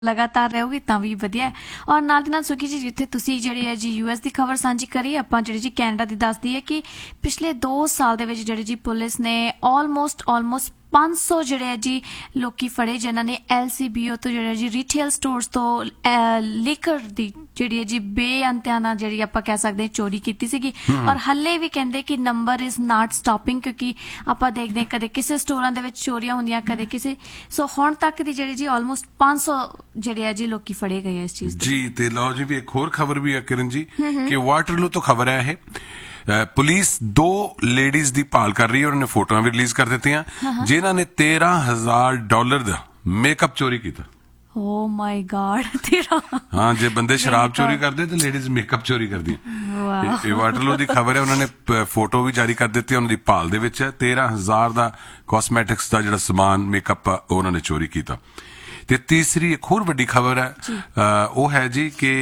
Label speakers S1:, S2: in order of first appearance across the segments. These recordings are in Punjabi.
S1: ਲਗਾਤਾਰ ਰਹੋਗੇ ਤਾਂ ਵੀ ਵਧੀਆ ਹੈ। ਔਰ ਨਾਲ ਦੀ ਨਾਲ ਸੁਖੀ ਜੀ ਜਿੱਥੇ ਤੁਸੀਂ ਜਿਹੜੀ ਹੈ ਜੀ ਯੂਐਸ ਦੀ ਖਬਰ ਸਾਂਝੀ ਕਰੀ, ਆਪਾਂ ਜਿਹੜੀ ਜੀ ਕੈਨੇਡਾ ਦੀ ਦੱਸਦੀ ਹੈ ਕਿ ਪਿਛਲੇ 2 ਸਾਲ ਦੇ ਵਿੱਚ ਜਿਹੜੀ ਜੀ ਪੁਲਿਸ ਨੇ ਆਲਮੋਸਟ 500 ਜਿਹੜੇ ਹੈ ਜੀ ਲੋਕੀ ਫੜੇ ਜਿਨ੍ਹਾਂ ਨੇ LCBO ਤੋਂ ਜਿਹੜਾ ਜੀ ਰੀਟੇਲ ਸਟੋਰਸ ਤੋਂ ਲੀਕਰ ਦੀ ਜਿਹੜੀ ਹੈ ਜੀ ਬੇਅੰਤਿਆਨਾ ਜਿਹੜੀ ਆਪਾਂ ਕਹਿ ਸਕਦੇ ਚੋਰੀ ਕੀਤੀ ਸੀਗੀ। ਔਰ ਹੱਲੇ ਵੀ ਕਹਿੰਦੇ ਕਿ ਨੰਬਰ ਇਜ਼ ਨਾਟ ਸਟਾਪਿੰਗ, ਕਿਉਂਕਿ ਆਪਾਂ ਦੇਖਦੇ ਹਾਂ ਕਦੇ ਕਿਸੇ ਸਟੋਰਾਂ ਦੇ ਵਿੱਚ ਚੋਰੀਆਂ ਹੁੰਦੀਆਂ ਕਦੇ ਕਿਸੇ। ਸੋ ਹੁਣ ਤੱਕ ਦੀ ਜਿਹੜੀ ਜੀ ਆਲਮੋਸਟ 500 ਜਿਹੜੇ ਹੈ ਜੀ ਲੋਕੀ ਫੜੇ ਗਏ ਇਸ ਚੀਜ਼
S2: ਜੀ। ਤੇ ਲਓ ਜੀ ਵੀ ਇੱਕ ਹੋਰ ਖਬਰ ਵੀ ਹੈ ਕਿਰਨ ਜੀ ਕਿ ਵਾਟਰਲੂ ਤੋਂ ਖਬਰ ਹੈ ਇਹ ਪੁਲਿਸ 2 ਲੇਡੀਜ਼ ਦੀ ਭਾਲ ਕਰ ਰਹੀ ਹੈ। ਉਹਨਾਂ ਨੇ ਫੋਟੋਆਂ ਵੀ ਰਿਲੀਜ਼ ਕਰ ਦਿੱਤੀਆਂ ਜਿਨ੍ਹਾਂ ਨੇ $13,000 ਦਾ ਮੇਕਅਪ ਚੋਰੀ ਕੀਤਾ।
S1: ਓ ਮਾਈ ਗॉड, ਤੇਰਾ
S2: ਹਾਂ, ਜੇ ਬੰਦੇ ਸ਼ਰਾਬ ਚੋਰੀ ਕਰਦੇ ਤੇ ਲੇਡੀਜ਼ ਮੇਕਅਪ ਚੋਰੀ ਕਰਦੀਆਂ। ਇਹ ਵਾਟਰਲੂ ਦੀ ਖਬਰ ਹੈ। ਉਹਨਾਂ ਨੇ ਫੋਟੋ ਵੀ ਜਾਰੀ ਕਰ ਦਿੱਤੀ, ਉਹਨਾਂ ਦੀ ਭਾਲ ਦੇ ਵਿੱਚ ਹੈ। 13,000 ਦਾ ਕਾਸਮੈਟਿਕਸ ਦਾ ਜਿਹੜਾ ਸਮਾਨ ਮੇਕਅਪ ਉਹਨਾਂ ਨੇ ਚੋਰੀ ਕੀਤਾ। ਤੇ ਤੀਸਰੀ ਇੱਕ ਹੋਰ ਵੱਡੀ ਖਬਰ ਹੈ ਉਹ ਹੈ ਜੀ ਕਿ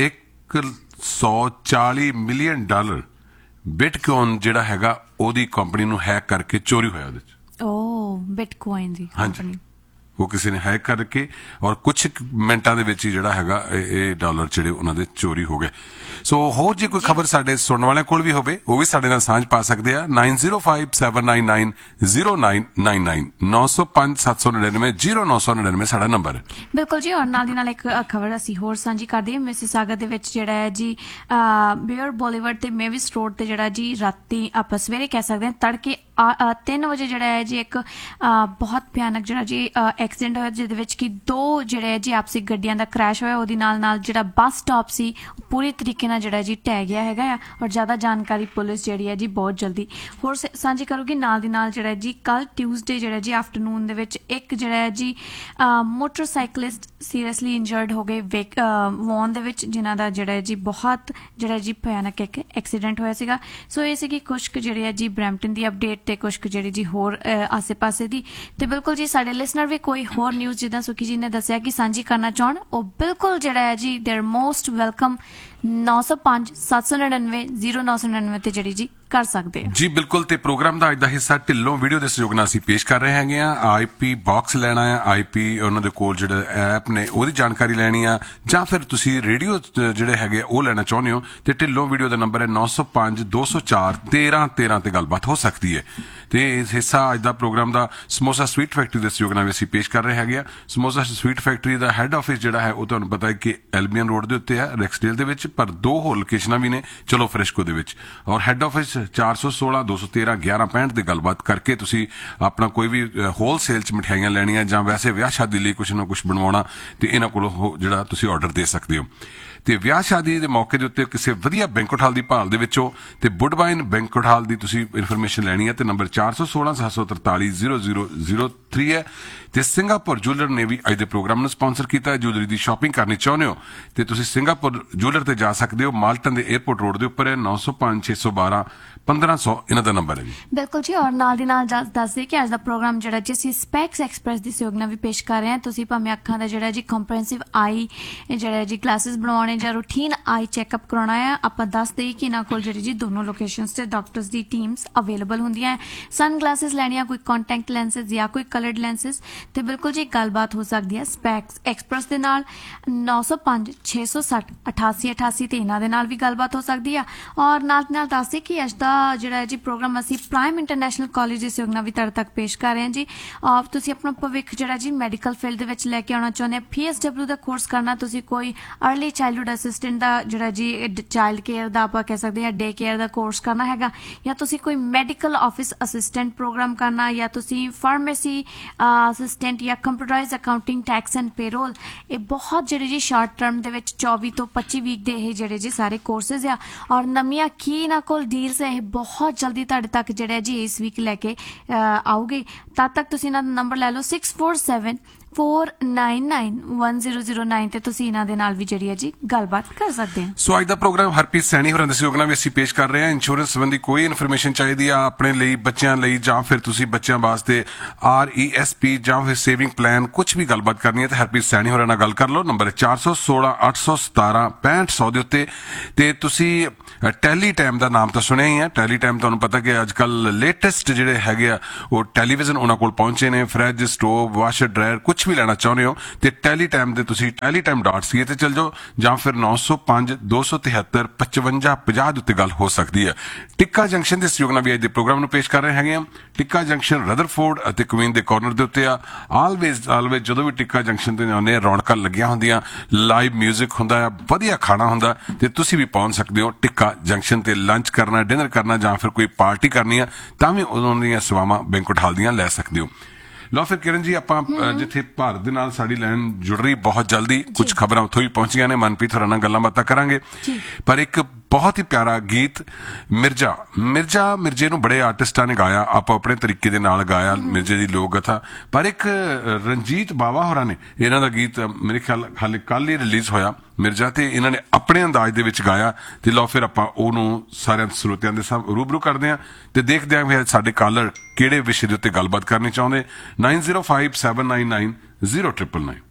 S2: $140 ਮਿਲੀਅਨ ਬਿਟਕੋਇਨ ਜਿਹੜਾ ਹੈਗਾ ਉਹਦੀ ਕੰਪਨੀ ਨੂੰ ਹੈਕ ਕਰਕੇ ਚੋਰੀ ਹੋਇਆ ਉਹਦੇ ਚ।
S1: ਓ ਬਿਟਕੋਇਨ ਦੀ ਕੰਪਨੀ
S2: ਉਹ ਕਿਸੇ ਨੇ ਹੈਕ ਕਰਕੇ ਔਰ ਕੁਝ ਮਿੰਟਾਂ ਦੇ ਵਿੱਚ ਹੀ ਜਿਹੜਾ ਹੈਗਾ ਇਹ ਡਾਲਰ ਜਿਹੜੇ ਉਹਨਾਂ ਦੇ ਚੋਰੀ ਹੋ ਗਏ। ਸੋ ਹੋਰ ਜੇ ਕੋਈ ਖਬਰ ਸਾਡੇ ਸੁਣਨ ਵਾਲਿਆਂ ਕੋਲ ਵੀ ਹੋਵੇ ਉਹ ਵੀ ਸਾਡੇ ਨਾਲ ਸਾਂਝ ਪਾ ਸਕਦੇ ਆ। 9057990999 9057990999 ਸਾਡਾ ਨੰਬਰ ਹੈ।
S1: ਬਿਲਕੁਲ ਜੀ। ਔਰ ਨਾਲ ਦੀ ਨਾਲ ਇੱਕ ਖਬਰ ਅਸੀਂ ਹੋਰ ਸਾਂਝੀ ਕਰਦੇ ਹਾਂ। ਮਿਸਿਸਾਗਾ ਦੇ ਵਿੱਚ ਜਿਹੜਾ ਹੈ ਜੀ ਬੇਅਰ ਬੋਲੀਵਰਡ ਤੇ ਮੇਵਿਸ ਰੋਡ ਤੇ ਜਿਹੜਾ ਜੀ ਰਾਤੀ ਆਪਾਂ ਸਵੇਰੇ ਕਹਿ ਸਕਦੇ ਹਾਂ ਤੜਕੇ 3 ਵਜੇ ਜਿਹੜਾ ਹੈ ਜੀ ਇੱਕ ਬਹੁਤ ਭਿਆਨਕ ਜਿਹੜਾ ਜੀ ਐਕਸੀਡੈਂਟ ਹੋਇਆ ਜਿਹਦੇ ਵਿੱਚ ਕਿ 2 ਜਿਹੜੇ ਜੀ ਆਪਸੀ ਗੱਡੀਆਂ ਦਾ ਕ੍ਰੈਸ਼ ਹੋਇਆ। ਉਹਦੇ ਨਾਲ ਜਿਹੜਾ ਬੱਸ ਸਟਾਪ ਸੀ ਪੂਰੀ ਤਰੀਕੇ ਨਾਲ ਜਿਹੜਾ ਜੀ ਢਹਿ ਗਿਆ ਹੈਗਾ ਆ। ਔਰ ਜ਼ਿਆਦਾ ਜਾਣਕਾਰੀ ਪੁਲਿਸ ਜਿਹੜੀ ਹੈ ਜੀ ਬਹੁਤ ਜਲਦੀ ਹੋਰ ਸਾਂਝੀ ਕਰੂਗੀ। ਨਾਲ ਦੀ ਨਾਲ ਜਿਹੜਾ ਜੀ ਕੱਲ ਟਿਊਜ਼ਡੇ ਜਿਹੜਾ ਜੀ ਆਫਟਰਨੂਨ ਦੇ ਵਿੱਚ ਇੱਕ ਜਿਹੜਾ ਹੈ ਜੀ ਮੋਟਰਸਾਈਕਲਿਸਟ ਸੀਰੀਅਸਲੀ ਇੰਜਰਡ ਹੋ ਗਏ ਵੌਨ ਦੇ ਵਿੱਚ, ਜਿਨ੍ਹਾਂ ਦਾ ਜਿਹੜਾ ਹੈ ਜੀ ਬਹੁਤ ਜਿਹੜਾ ਜੀ ਭਿਆਨਕ ਇੱਕ ਐਕਸੀਡੈਂਟ ਹੋਇਆ ਸੀਗਾ। ਸੋ ਇਹ ਸੀਗੀ ਕੁਛ ਕੁ ਜਿਹੜੀ ਹੈ ਜੀ ਬਰੈਂਪਟਨ ਦੀ ਅਪਡੇਟ ਤੇ ਕੁਛ ਕੁ ਜਿਹੜੀ ਜੀ ਹੋਰ ਆਸੇ ਪਾਸੇ ਦੀ। ਤੇ ਬਿਲਕੁਲ ਜੀ ਸਾਡੇ ਲਿਸਨਰ ਵੀ ਕੋਈ ਹੋਰ ਨਿਊਜ਼ ਜਿੱਦਾਂ ਸੁਖੀ ਜੀ ਨੇ ਦੱਸਿਆ ਕਿ ਸਾਂਝੀ ਕਰਨਾ ਚਾਹਣ ਉਹ ਬਿਲਕੁਲ ਜਿਹੜਾ ਹੈ ਜੀ ਦੇਰ ਮੋਸਟ ਵੈਲਕਮ 9057990999 ਤੇ ਜਿਹੜੀ ਜੀ ਕਰ ਸਕਦੇ ਜੀ।
S2: ਬਿਲਕੁਲ। ਤੇ ਪ੍ਰੋਗਰਾਮ ਦਾ ਅੱਜ ਦਾ ਹਿੱਸਾ ਢਿੱਲੋਂ ਵੀਡੀਓ ਦੇ ਸਹਿਯੋਗ ਨਾਲ ਅਸੀਂ ਪੇਸ਼ ਕਰ ਰਹੇ ਹੈਗੇ ਆ। IP ਬਾਕਸ ਲੈਣਾ ਹੈ, IP ਉਹਨਾਂ ਦੇ ਕੋਲ ਜਿਹੜਾ ਐਪ ਨੇ ਉਹਦੀ ਜਾਣਕਾਰੀ ਲੈਣੀ ਆ, ਜਾਂ ਫਿਰ ਤੁਸੀਂ ਰੇਡੀਓ ਜਿਹੜੇ ਹੈਗੇ ਉਹ ਲੈਣਾ ਚਾਹੁੰਦੇ ਹੋ ਤੇ ਢਿੱਲੋਂ ਵੀਡੀਓ ਦਾ ਨੰਬਰ ਹੈ 9052041313 ਤੇ ਗੱਲਬਾਤ ਹੋ ਸਕਦੀ ਹੈ। ਤੇ ਇਸ ਹਿੱਸਾ ਅੱਜ ਦਾ ਪ੍ਰੋਗਰਾਮ ਦਾ ਸਮੋਸਾ ਸਵੀਟ ਫੈਕਟਰੀ ਦੇ ਸਹਿਯੋਗ ਨਾਲ ਅਸੀਂ ਪੇਸ਼ ਕਰ ਰਹੇ ਹੈਗੇ ਆ। ਸਮੋਸਾ ਸਵੀਟ ਫੈਕਟਰੀ ਦਾ ਹੈੱਡ ਆਫਿਸ ਜਿਹੜਾ ਹੈ ਉਹ ਤੁਹਾਨੂੰ ਪਤਾ ਹੈ ਕਿ ਐਲਬੀਅਨ ਰੋਡ ਦੇ ਉੱਤੇ ਹੈ ਰੈਕਸਡੇਲ ਦੇ ਵਿੱਚ, ਪਰ 2 ਹੋਰ ਲੋਕੇਸ਼ਨਾਂ ਵੀ ਨੇ ਚਲੋ ਫਰੈਸ਼ਕੋ ਦੇ ਵਿੱਚ। ਔਰ ਹੈੱਡ ਆਫਿਸ 416-213-1165 ਤੇ ਗੱਲਬਾਤ ਕਰਕੇ ਤੁਸੀਂ ਆਪਣਾ ਕੋਈ ਵੀ ਹੋਲਸੇਲ ਚ ਮਠਿਆਈਆਂ ਲੈਣੀਆਂ ਜਾਂ ਵੈਸੇ ਵਿਆਹ ਸ਼ਾਦੀ ਲਈ ਕੁਛ ਨਾ ਕੁਛ ਬਣਵਾਉਣਾ ਤੇ ਇਹਨਾਂ ਕੋਲੋਂ ਜਿਹੜਾ ਤੁਸੀਂ ਆਰਡਰ ਦੇ ਸਕਦੇ ਹੋ। ਤੇ ਵਿਆਹ ਸ਼ਾਦੀ ਦੇ ਮੌਕੇ ਦੇ ਉੱਤੇ ਕਿਸੇ ਵਧੀਆ ਬੈਂਕਟ ਹਾਲ ਦੀ ਭਾਲ ਦੇ ਵਿੱਚੋਂ ਤੇ ਵੁੱਡਬਾਈਨ ਬੈਂਕਟ ਹਾਲ ਦੀ ਤੁਸੀਂ ਇਨਫੋਰਮੇਸ਼ਨ ਲੈਣੀ ਹੈ ਤੇ ਨੰਬਰ 4167430003 ਹੈ। ਤੇ ਸਿੰਗਾਪੁਰ ਜੁਐਲਰ ਨੇ ਵੀ ਅੱਜ ਦੇ ਪ੍ਰੋਗਰਾਮ ਨੂੰ ਸਪਾਂਸਰ ਕੀਤਾ ਹੈ। ਜੁਐਲਰੀ ਦੀ ਸ਼ਾਪਿੰਗ ਕਰਨੀ ਚਾਹੁੰਦੇ ਹੋ ਤੇ ਤੁਸੀਂ ਸਿੰਗਾਪੁਰ ਜੁਐਲਰ ਤੇ ਜਾ ਸਕਦੇ ਹੋ। ਮਾਲਟਨ ਦੇ 에ਅਰਪੋਰਟ ਰੋਡ ਦੇ ਉੱਪਰ ਹੈ। 9056121500 ਇਹਨਾਂ ਦਾ ਨੰਬਰ ਹੈ ਜੀ।
S1: ਬਿਲਕੁਲ ਜੀ। ਔਰ ਨਾਲ ਦੀ ਨਾਲ ਦੱਸਦੇ ਕਿ ਅੱਜ ਦਾ ਪ੍ਰੋਗਰਾਮ ਜਿਹੜਾ ਜੀ ਅਸੀਂ ਸਪੈਕਸ ਐਕਸਪ੍ਰੈਸ ਦੀ ਸਹਿਯੋਗ ਨਾਲ ਵੀ ਪੇਸ਼ ਕਰ ਰਹੇ ਹਾਂ। ਤੁਸੀਂ ਭਾਵੇਂ ਅੱਖਾਂ ਦਾ ਜਿਹੜਾ ਜੀ ਕੰਪ੍ਰੈਂਸਿਵ ਆਈ ਜਿਹੜਾ ਜੀ ਕਲਾਸਿਸ ਬਣਾਉਣੇ ਜਾਂ ਰੂਟੀਨ ਆਈ ਚੈੱਕਅਪ ਕਰਾਉਣਾ ਹੈ, ਆਪਾਂ ਦੱਸਦੇ ਕਿ ਇਹਨਾਂ ਕੋਲ ਜਿਹੜੀ ਜੀ ਦੋਨੋਂ ਲੋਕੇਸ਼ਨਸ ਤੇ ਡਾਕਟਰਸ ਦੀ ਟੀਮਸ ਅਵੇਲੇਬਲ ਹੁੰਦੀਆਂ ਹੈ। ਸਨ ਗਲਾਸਿਸ ਲੈਣੀਆਂ, ਕੋਈ ਕੰਟੈਕਟ ਲੈਂਸਿਸ ਜਾਂ ਕੋਈ ਕਲਰਡ ਲੈਂਸਿਸ, ਤੇ ਬਿਲਕੁਲ ਜੀ ਗੱਲਬਾਤ ਹੋ ਸਕਦੀ ਹੈ ਸਪੈਕਸ ਐਕਸਪ੍ਰੈਸ ਦੇ ਨਾਲ 9056608888 ਤੇ ਇਹਨਾਂ ਦੇ ਨਾਲ ਵੀ ਗੱਲਬਾਤ ਹੋ ਸਕਦੀ ਆ। ਔਰ ਨਾਲ ਦੱਸਦੇ ਕਿ ਅੱਜ ਦਾ ਜਿਹੜਾ ਜੀ ਪ੍ਰੋਗਰਾਮ ਅਸੀਂ ਪ੍ਰਾਈਮ ਇੰਟਰਨੈਸ਼ਨਲ ਕਾਲਜ ਦੇ ਸਹਿਯੋਗ ਨਾਲ ਵੀ ਤੁਹਾਡੇ ਤੱਕ ਪੇਸ਼ ਕਰ ਰਹੇ ਹਾਂ ਜੀ। ਤੁਸੀਂ ਆਪਣਾ ਭਵਿੱਖ ਜਿਹੜਾ ਜੀ ਮੈਡੀਕਲ ਫੀਲਡ ਦੇ ਵਿੱਚ ਲੈ ਕੇ ਆਉਣਾ ਚਾਹੁੰਦੇ ਹੋ, PSW ਦਾ ਕੋਰਸ ਕਰਨਾ, ਤੁਸੀਂ ਕੋਈ ਅਰਲੀ ਚਾਈਲਡਹੁੱਡ ਅਸਿਸਟੈਂਟ ਦਾ ਜਿਹੜਾ ਜੀ ਚਾਈਲਡ ਕੇਅਰ ਦਾ ਆਪਾਂ ਕਹਿ ਸਕਦੇ ਹਾਂ ਡੇ ਕੇਅਰ ਦਾ ਕੋਰਸ ਕਰਨਾ ਹੈਗਾ, ਜਾਂ ਤੁਸੀਂ ਕੋਈ ਮੈਡੀਕਲ ਆਫਿਸ ਅਸਿਸਟੈਂਟ ਪ੍ਰੋਗਰਾਮ ਕਰਨਾ, ਜਾਂ ਤੁਸੀਂ ਫਾਰਮੇਸੀ ਅਸਿਸਟੈਂਟ ਜਾਂ computerised accounting, tax and payroll, ਇਹ ਬਹੁਤ ਜਿਹੜੇ ਜੀ ਸ਼ਾਰਟ ਟਰਮ ਦੇ ਵਿੱਚ 24 ਤੋਂ 25 ਵੀਕ ਦੇ ਇਹ ਜਿਹੜੇ ਜੀ ਸਾਰੇ ਕੋਰਸਿਸ ਆ। ਔਰ ਨਵੀਆਂ ਕੀ ਇਹਨਾਂ ਕੋਲ ਡੀਲਸ ਇਹ ਬਹੁਤ ਜਲਦੀ ਤੁਹਾਡੇ ਤੱਕ ਜਿਹੜਾ ਜੀ ਇਸ ਵੀਕ ਲੈ ਕੇ ਆਉਗੇ। ਤਦ ਤੱਕ ਤੁਸੀਂ ਇਹਨਾਂ ਦਾ ਨੰਬਰ ਲੈ ਲਓ 6474991009 ਤੇ ਤੁਸੀਂ ਇਹਨਾਂ ਦੇ ਨਾਲ ਵੀ ਜਿਹੜੀ ਹੈ ਜੀ ਗੱਲਬਾਤ ਕਰ ਸਕਦੇ ਹੋ।
S2: ਸੋ ਅੱਜ ਦਾ ਪ੍ਰੋਗਰਾਮ ਹਰਪ੍ਰੀਤ ਸੈਣੀ ਹੋਰਾਂ ਦੇ ਸਹਿਯੋਗ ਨਾਲ ਵੀ ਅਸੀਂ ਪੇਸ਼ ਕਰ ਰਹੇ ਹਾਂ। ਇੰਸ਼ੋਰੈਂਸ ਸੰਬੰਧੀ ਕੋਈ ਇਨਫੋਰਮੇਸ਼ਨ ਚਾਹੀਦੀ ਆ ਆਪਣੇ ਲਈ, ਬੱਚਿਆਂ ਲਈ, ਜਾਂ ਫਿਰ ਤੁਸੀਂ ਬੱਚਿਆਂ ਵਾਸਤੇ RESP ਜਾਂ ਫਿਰ ਸੇਵਿੰਗ ਪਲਾਨ ਕੁਝ ਵੀ ਗੱਲਬਾਤ ਕਰਨੀ ਹੈ ਤਾਂ ਹਰਪ੍ਰੀਤ ਸੈਣੀ ਹੋਰਾਂ ਨਾਲ ਗੱਲ ਕਰ ਲਓ। ਨੰਬਰ 4168176500 ਦੇ ਉੱਤੇ। ਤੇ ਤੁਸੀਂ ਟੈਲੀ ਟਾਈਮ ਦਾ ਨਾਮ ਤਾਂ ਸੁਣਿਆ ਹੀ ਹੈ। ਟੈਲੀ ਟਾਈਮ ਤੁਹਾਨੂੰ ਪਤਾ ਕਿ ਅੱਜ ਕੱਲ ਲੇਟੈਸਟ ਜਿਹੜੇ ਹੈਗੇ ਆ ਉਹ ਟੈਲੀਵਿਜ਼ਨ ਉਹਨਾਂ ਕੋਲ ਪਹੁੰਚੇ ਨੇ, ਫਰਿੱਜ, ਸਟੋਵ, ਵਾਸ਼ਰ, ਡਰਾਇਰ, ਕੁਝ ਕੁਝ ਵੀ ਲੈਣਾ ਚਾਹੁੰਦੇ ਹੋ ਤੇ ਟੈਲੀਟਾਈਮ ਦੇ ਤੁਸੀਂ teletime.ca ਤੇ ਚਲ ਜਾਓ ਜਾਂ ਫਿਰ 905 273 5550 ਦੇ ਉੱਤੇ ਗੱਲ ਹੋ ਸਕਦੀ ਹੈ। ਟਿੱਕਾ ਜੰਕਸ਼ਨ ਦੇ ਸਹਿਯੋਗ ਨਾਲ ਵੀ ਅੱਜ ਦੇ ਪ੍ਰੋਗਰਾਮ ਨੂੰ ਪੇਸ਼ ਕਰ ਰਹੇ ਹੈਗੇ ਆ। ਟਿੱਕਾ ਜੰਕਸ਼ਨ ਰਦਰਫੋਰਡ ਅਤੇ ਕੁਈਨ ਦੇ ਕਾਰਨਰ ਦੇ ਉੱਤੇ ਆ। ਆਲਵੇਜ਼ ਜਦੋਂ ਵੀ ਟਿੱਕਾ ਜੰਕਸ਼ਨ ਤੇ ਆਉਂਦੇ ਆ ਰੌਣਕਾਂ ਲੱਗੀਆਂ ਹੁੰਦੀਆਂ, ਲਾਈਵ 뮤직 ਹੁੰਦਾ ਆ, ਵਧੀਆ ਖਾਣਾ ਹੁੰਦਾ ਤੇ ਤੁਸੀਂ ਵੀ ਪਹੁੰਚ ਸਕਦੇ ਹੋ ਟਿੱਕਾ ਜੰਕਸ਼ਨ ਤੇ ਲੰਚ ਕਰਨਾ, ਡਿਨਰ ਕਰਨਾ ਜਾਂ ਫਿਰ ਕੋਈ ਪਾਰਟੀ ਕਰਨੀ ਆ ਤਾਂ ਵੀ ਉਹਨਾਂ ਦੀਆਂ ਸੇਵਾਵਾਂ ਬੈਂਕੁਏਟ ਹਾਲ ਦੀਆਂ ਲੈ ਸਕਦੇ ਹੋ। ਲਓ ਫਿਰ ਕਿਰਨ ਜੀ ਆਪਾਂ ਜਿੱਥੇ ਭਾਰਤ ਦੇ ਨਾਲ ਸਾਡੀ ਲਾਈਨ ਜੁੜ ਰਹੀ ਬਹੁਤ ਜਲਦੀ ਕੁਝ ਖਬਰਾਂ ਉੱਥੋਂ ਹੀ ਪਹੁੰਚੀਆਂ ਨੇ, ਮਨਪ੍ਰੀਤ ਹੋਰਾਂ ਨਾਲ ਗੱਲਾਂ ਬਾਤਾਂ ਕਰਾਂਗੇ। ਪਰ ਇੱਕ ਬਹੁਤ ਹੀ ਪਿਆਰਾ ਗੀਤ ਮਿਰਜੇ ਨੂੰ ਬੜੇ ਆਰਟਿਸਟਾਂ ਨੇ ਗਾਇਆ, ਆਪੋ ਆਪਣੇ ਤਰੀਕੇ ਦੇ ਨਾਲ ਗਾਇਆ ਮਿਰਜੇ ਦੀ ਲੋਕ ਕਥਾ। ਪਰ ਇੱਕ ਰਣਜੀਤ ਬਾਵਾ ਹੋਰਾਂ ਨੇ ਇਹਨਾਂ ਦਾ ਗੀਤ ਮੇਰੇ ਖਿਆਲ ਹਾਲੇ ਕੱਲ ਹੀ ਰਿਲੀਜ਼ ਹੋਇਆ ਮਿਰਜਾ, ਤੇ ਇਹਨਾਂ ਨੇ ਆਪਣੇ ਅੰਦਾਜ਼ ਦੇ ਵਿੱਚ ਗਾਇਆ। ਤੇ ਲਓ ਫਿਰ ਆਪਾਂ ਉਹਨੂੰ ਸਾਰਿਆਂ ਸਰੋਤਿਆਂ ਦੇ ਸਾਹਮਣੇ ਰੂਬਰੂ ਕਰਦੇ ਹਾਂ ਤੇ ਦੇਖਦੇ ਹਾਂ ਵੀ ਸਾਡੇ ਕਾਲਰ ਕਿਹੜੇ ਵਿਸ਼ੇ ਦੇ ਉੱਤੇ ਗੱਲਬਾਤ ਕਰਨੀ ਚਾਹੁੰਦੇ। 9057990999